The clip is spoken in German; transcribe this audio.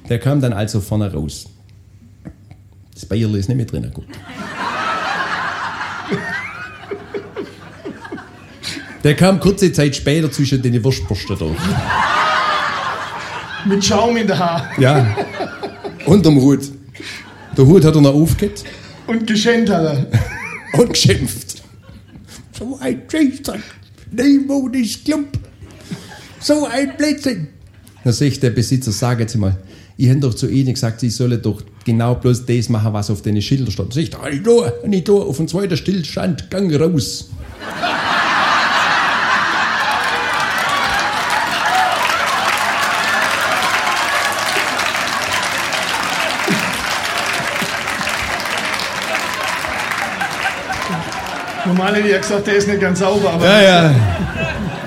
Der kam dann also vorne raus. Das Bayerle ist nicht mehr drin, gut. Der kam kurze Zeit später zwischen den Wurstbürsten durch. Mit Schaum in der Haar. Ja, unterm Hut. Der Hut hat er noch aufgehört. Und geschenkt hat er. Und geschimpft. So ein Scheißdreck, neumodisch Klump. So ein Blödsinn. Da sagt der Besitzer, sagen Sie mal, ich habe doch zu Ihnen gesagt, Sie sollen doch genau bloß das machen, was auf den Schildern stand. Sagt er, nicht da, auf dem zweiten Stillstand, gang raus. Normal hätte ich ja gesagt, der ist nicht ganz sauber, aber... Ja.